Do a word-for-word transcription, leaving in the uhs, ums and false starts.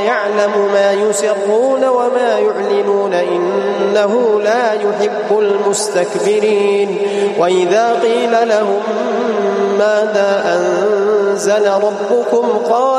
يعلم ما يسرون وما يعلنون إنه لا يحب المستكبرين وإذا قيل لهم ماذا أنزل ربكم قال